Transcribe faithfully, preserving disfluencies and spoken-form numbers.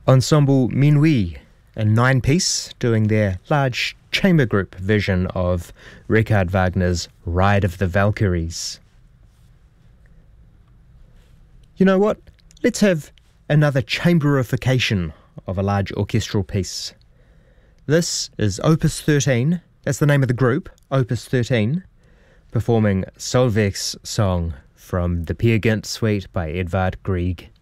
Ensemble Minuit, a nine-piece, doing their large chamber group version of Richard Wagner's Ride of the Valkyries. You know what? Let's have another chamberification of a large orchestral piece. This is Opus thirteen, that's the name of the group, Opus thirteen, performing Solveig's song from the Peer Gynt Suite by Edvard Grieg.